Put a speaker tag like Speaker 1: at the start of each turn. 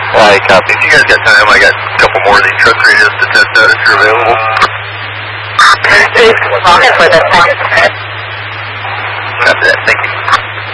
Speaker 1: Alright, copy. If you guys got time, I got a couple more of these truck radios to test out if you're available.
Speaker 2: Please, log in for this one.